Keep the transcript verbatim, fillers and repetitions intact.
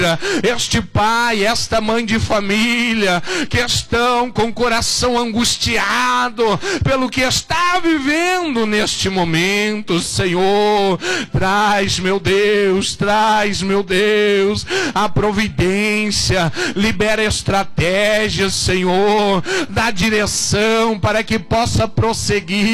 este pai, esta mãe de família, que estão com o coração angustiado pelo que está vivendo neste momento, Senhor, traz, meu Deus, traz, meu Deus, a providência, libera estratégias, Senhor, dá direção para que possa prosseguir